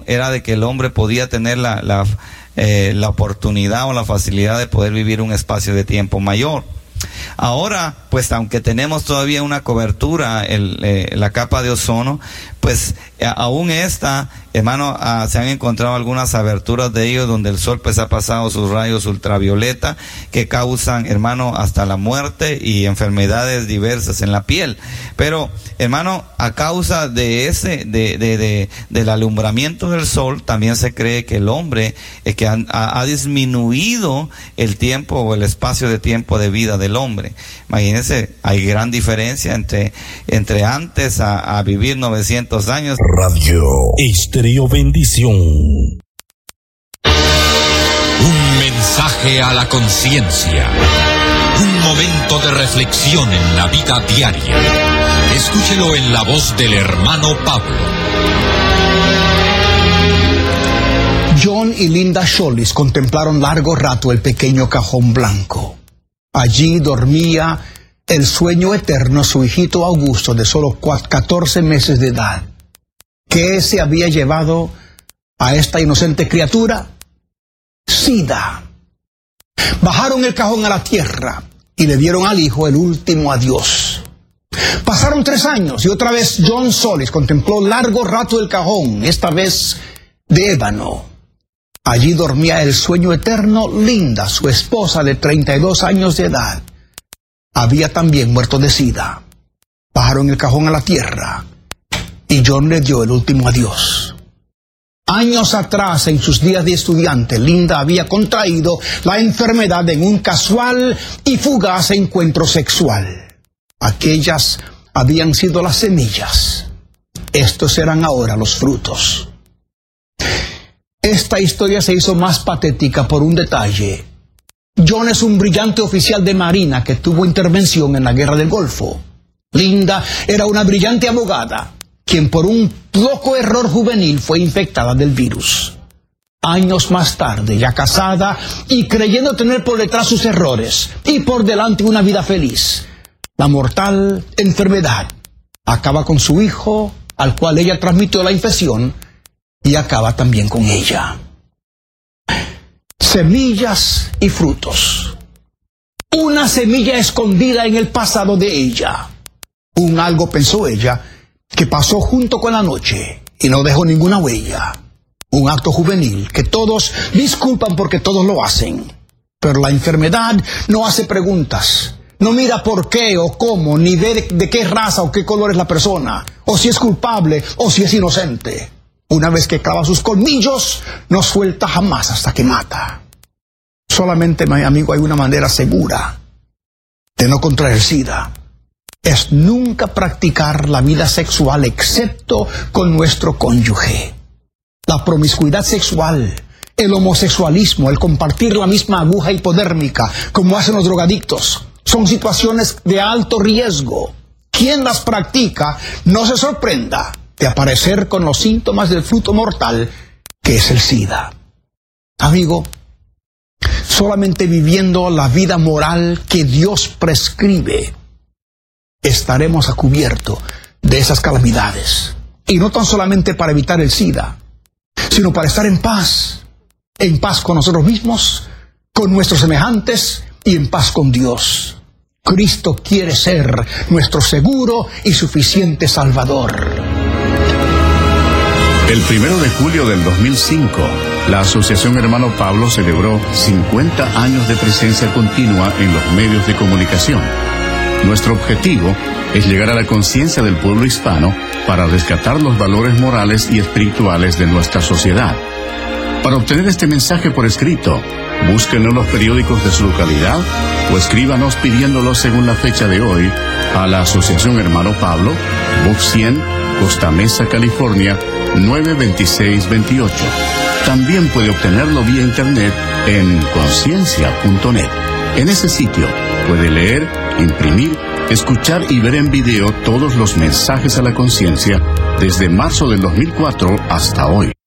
mínimo era de que el hombre podía tener la oportunidad o la facilidad de poder vivir un espacio de tiempo mayor. Ahora, pues aunque tenemos todavía una cobertura, la capa de ozono, pues aún esta, hermano, se han encontrado algunas aberturas de ellos donde el sol pues ha pasado sus rayos ultravioleta que causan, hermano, hasta la muerte y enfermedades diversas en la piel. Pero, hermano, a causa de del alumbramiento del sol, también se cree que el hombre que ha disminuido el tiempo o el espacio de tiempo de vida del hombre. Imagínense, hay gran diferencia entre antes a vivir 900 años. Radio Estéreo Bendición. Un mensaje a la conciencia. Un momento de reflexión en la vida diaria. Escúchelo en la voz del hermano Pablo. John y Linda Scholes contemplaron largo rato el pequeño cajón blanco. Allí dormía el sueño eterno su hijito Augusto de solo 14 meses de edad. ¿Qué se había llevado a esta inocente criatura? SIDA. Bajaron el cajón a la tierra y le dieron al hijo el último adiós. Pasaron 3 años y otra vez John Scholes contempló largo rato el cajón, esta vez de ébano. Allí dormía el sueño eterno Linda, su esposa de 32 años de edad. Había también muerto de SIDA. Bajaron el cajón a la tierra y John le dio el último adiós. Años atrás, en sus días de estudiante, Linda había contraído la enfermedad en un casual y fugaz encuentro sexual. Aquellas habían sido las semillas. Estos eran ahora los frutos. Esta historia se hizo más patética por un detalle. John es un brillante oficial de marina que tuvo intervención en la guerra del Golfo. Linda era una brillante abogada, quien por un loco error juvenil fue infectada del virus. Años más tarde, ya casada y creyendo tener por detrás sus errores y por delante una vida feliz, la mortal enfermedad acaba con su hijo, al cual ella transmitió la infección, y acaba también con ella. Semillas y frutos. Una semilla escondida en el pasado de ella. Un algo, pensó ella, que pasó junto con la noche y no dejó ninguna huella. Un acto juvenil que todos disculpan porque todos lo hacen. Pero la enfermedad no hace preguntas. No mira por qué o cómo, ni ve de qué raza o qué color es la persona, o si es culpable o si es inocente. Una vez que clava sus colmillos, no suelta jamás hasta que mata. Solamente, mi amigo, hay una manera segura de no contraer SIDA. Es nunca practicar la vida sexual excepto con nuestro cónyuge. La promiscuidad sexual, el homosexualismo, el compartir la misma aguja hipodérmica, como hacen los drogadictos, son situaciones de alto riesgo. Quien las practica no se sorprenda de aparecer con los síntomas del fruto mortal que es el SIDA. Amigo, solamente viviendo la vida moral que Dios prescribe, estaremos a cubierto de esas calamidades. Y no tan solamente para evitar el SIDA, sino para estar en paz con nosotros mismos, con nuestros semejantes y en paz con Dios. Cristo quiere ser nuestro seguro y suficiente Salvador. El 1 de julio del 2005, la Asociación Hermano Pablo celebró 50 años de presencia continua en los medios de comunicación. Nuestro objetivo es llegar a la conciencia del pueblo hispano para rescatar los valores morales y espirituales de nuestra sociedad. Para obtener este mensaje por escrito, búsquenlo en los periódicos de su localidad o escríbanos pidiéndolo según la fecha de hoy a la Asociación Hermano Pablo, Box 100, Costa Mesa, California, 92628. También puede obtenerlo vía internet en conciencia.net. En ese sitio puede leer, imprimir, escuchar y ver en video todos los mensajes a la conciencia desde marzo del 2004 hasta hoy.